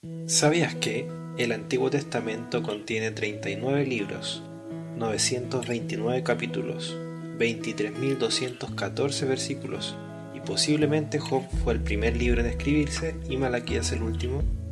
¿Sabías que el Antiguo Testamento contiene 39 libros, 929 capítulos, 23.214 versículos, y posiblemente Job fue el primer libro en escribirse y Malaquías el último?